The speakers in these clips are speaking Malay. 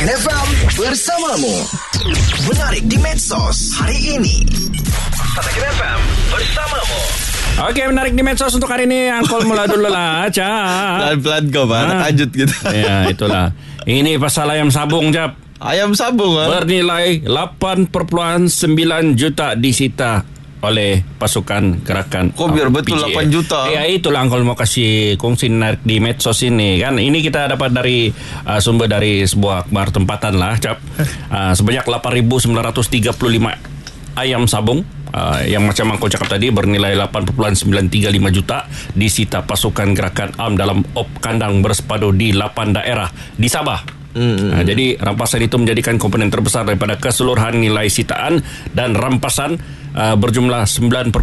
Bulletin FM bersamamu. Menarik di medsos hari ini. Bulletin FM bersamamu. Okey, menarik di medsos untuk hari ini. Angkol mula dulu lah, Cap. Pelan-pelan kau, Pak. Terkajut gitu. Ya, itulah. Ini pasal ayam sabung, Cap. Ayam sabung, bernilai 8.9 juta disita oleh pasukan gerakan. Kok biar betul PGA. 8 juta? Ya, itulah Angkol mau kasih kongsi menarik di medsos ini kan. Ini kita dapat dari sumber dari sebuah akhbar tempatan lah, Cap. Sebanyak 8.935 ayam sabung yang macam Angkol cakap tadi bernilai 8.935 juta disita pasukan gerakan ARM dalam op kandang bersepadu di 8 daerah di Sabah. Jadi rampasan itu menjadikan komponen terbesar daripada keseluruhan nilai sitaan dan rampasan berjumlah 9.6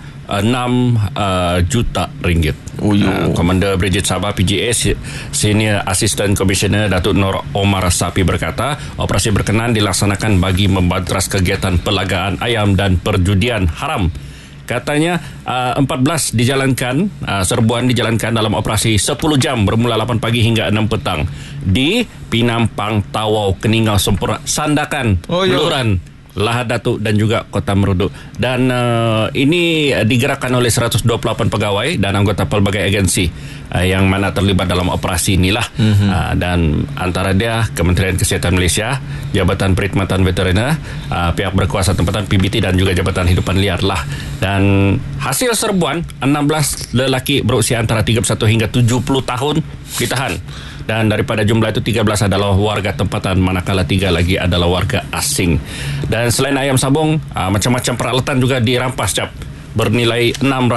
juta ringgit. Komander Brigade Sabah PGA Senior Assistant Commissioner Datuk Nur Omar Sapi berkata, operasi berkenan dilaksanakan bagi membantras kegiatan pelagaan ayam dan perjudian haram. Katanya 14 dijalankan, serbuan dijalankan dalam operasi 10 jam bermula 8 pagi hingga 6 petang di Pinampang, Tawau, Keningau, Sempurna, Sandakan, Luran, Lahad Datuk dan juga Kota Merudu. Dan ini digerakkan oleh 128 pegawai dan anggota pelbagai agensi yang mana terlibat dalam operasi inilah. Dan antara dia Kementerian Kesihatan Malaysia, Jabatan Perkhidmatan Veteriner, pihak berkuasa tempatan PBT dan juga Jabatan Hidupan Liar lah. Dan hasil serbuan 16 lelaki berusia antara 31 hingga 70 tahun ditahan. Dan daripada jumlah itu 13 adalah warga tempatan, manakala 3 lagi adalah warga asing. Dan selain ayam sabung, macam-macam peralatan juga dirampas, Cap, bernilai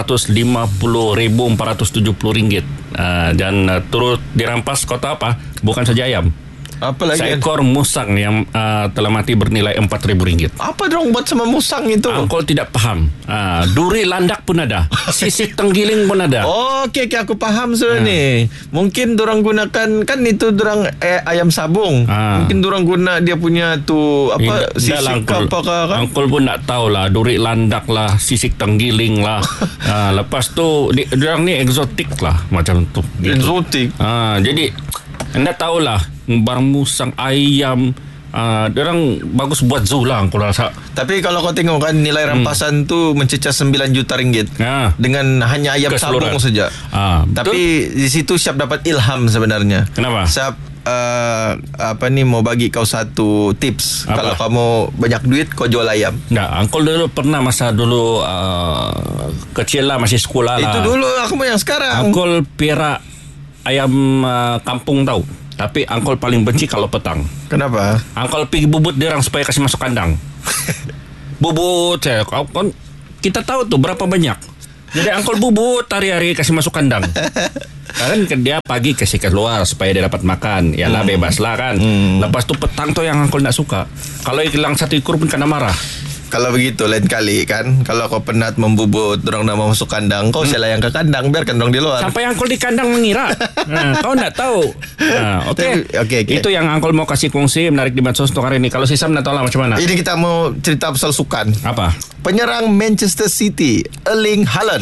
RM650,470. Dan turut dirampas kota apa? Bukan saja ayam, apa lagi? seekor musang yang telah mati bernilai RM4,000. Apa dong buat sama musang itu? Angkol tidak faham. Duri landak pun ada, sisik tenggiling pun ada. Okey, aku faham sudah ni. Mungkin dorang gunakan, kan itu dorang ayam sabung. Mungkin dorang guna dia punya tu apa, sisik apakah kan? Angkol pun tak tahulah. Duri landak lah, sisik tenggiling lah. Lepas tu dorang ni eksotik lah macam tu. Gitu. Eksotik. Jadi anda tahulah, barang musang, ayam, diorang bagus buat zoo lah aku rasa. Tapi kalau kau tengok kan nilai rampasan tu mencecah 9 juta ringgit dengan hanya ayam sabung saja. Tapi di situ Syap dapat ilham sebenarnya. Kenapa? Syap mau bagi kau satu tips. Apa? Kalau kamu banyak duit, kau jual ayam. Nah, Angkol dulu pernah masa dulu kecil lah, masih sekolah lah. Itu dulu, aku mau yang sekarang. Angkol piara ayam kampung tahu. Tapi Angkol paling benci kalau petang. Kenapa? Angkol pergi bubut dia orang supaya kasih masuk kandang. Bubut kan kita tahu tuh berapa banyak. Jadi Angkol bubut hari-hari kasih masuk kandang. Kan dia pagi kasih keluar supaya dia dapat makan. Yalah bebas lah kan. Lepas tu petang tu yang Angkol tak suka. Kalau hilang satu ekor pun kena marah. Kalau begitu lain kali kan, kalau kau penat membubut dorang nak masuk kandang, kau saya yang ke kandang, biarkan dorang di luar. Sampai Angkol di kandang mengira. Kau tak tahu. Okey. Itu yang Angkol mau kasih kongsi menarik di medsos untuk hari ini. Kalau Sisam nak tahu lah macam mana. Ini kita mau cerita pasal sukan. Apa? Penyerang Manchester City, Erling Haaland.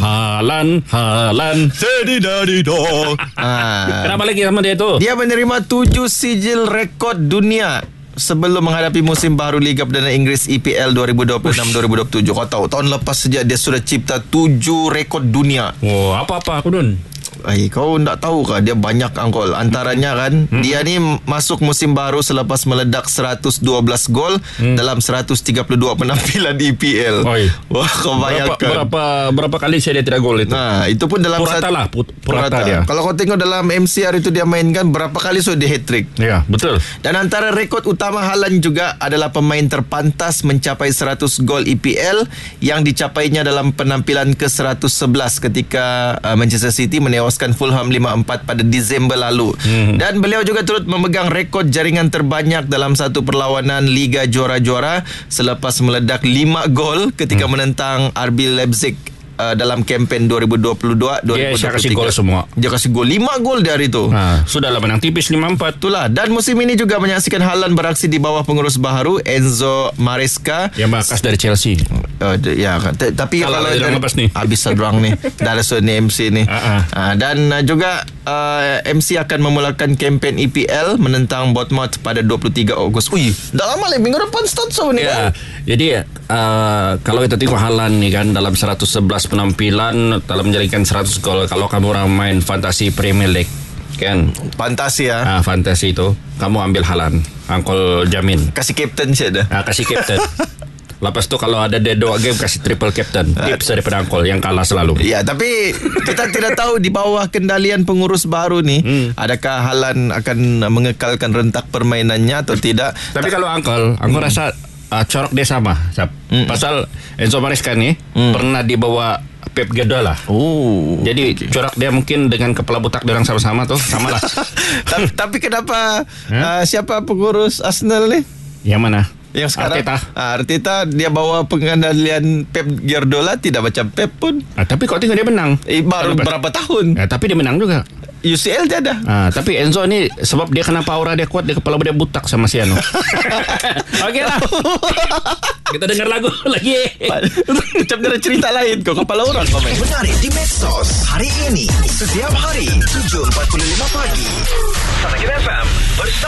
Kenapa lagi sama dia tu? Dia menerima 7 sijil rekod dunia sebelum menghadapi musim baru Liga Perdana Inggeris EPL 2026-2027. Kau tahu, tahun lepas saja dia sudah cipta 7 rekod dunia. Oh, apa-apa aku Dun? Kau tak tahu kah dia banyak Angkol. Antaranya kan dia ni masuk musim baru selepas meledak 112 gol dalam 132 penampilan EPL. Wah, kau bayangkan berapa kali saya dia tidak gol itu. Nah, itu pun dalam purata dia. Kalau kau tengok dalam MCR itu dia mainkan berapa kali sudah dia hat-trick. Ya, betul. Dan antara rekod utama Haaland juga adalah pemain terpantas mencapai 100 gol EPL yang dicapainya dalam penampilan ke-111 ketika Manchester City menewaskan Fulham 5-4 pada Disember lalu. Dan beliau juga turut memegang rekod jaringan terbanyak dalam satu perlawanan Liga Juara-Juara selepas meledak 5 gol ketika menentang RB Leipzig dalam kempen 2022-2023. Dia kasih gol semua. Dia kasih gol 5 gol di hari itu. Sudahlah menang tipis 5-4. Itulah. Dan musim ini juga menyaksikan Haaland beraksi di bawah pengurus baharu Enzo Maresca Yang bakas dari Chelsea. Ya, tapi kalau dia lepas ni. habis dorang ni. Dah ada ni MC ni. Dan juga MC akan memulakan kempen EPL menentang Bournemouth pada 23 Ogos. Ui, dah lama lah, minggu depan start so ni kan. Jadi kalau kita tengok Haaland ni kan, dalam 111 penampilan dalam menjaringkan 100 gol. Kalau kamu orang main fantasi Premier League kan, fantasi ya. Fantasi itu kamu ambil Haaland, Uncle jamin. Kasih captain saja dah. Kasih captain. Lepas tu kalau ada dead dog game, kasih triple captain. Tips daripada Uncle yang kalah selalu. Ya, tapi kita tidak tahu di bawah kendalian pengurus baru ni adakah Haaland akan mengekalkan rentak permainannya atau tidak. Tapi kalau Uncle rasa corok dia sama. Pasal Enzo Maresca ni pernah dibawa Pep Guardiola. Jadi corak dia mungkin dengan kepala botak dia orang sama-sama tuh, samalah. Tapi kenapa siapa pengurus Arsenal ni? Yang mana? Yang sekarang Arteta dia bawa pengendalian Pep Guardiola, tidak macam Pep pun. Tapi kau tengok dia menang. Baru berapa tahun? Tapi dia menang juga. UCL dia ada. Tapi Enzo ni sebab dia kenapa aura dia kuat, dia kepala dia butak sama si Anu. Okey lah. Kita dengar lagu lagi. Macam dia cerita lain kau kepala orang kau main. Menarik di medsos hari ini. Setiap hari 7.45 pagi. Kata FM bersama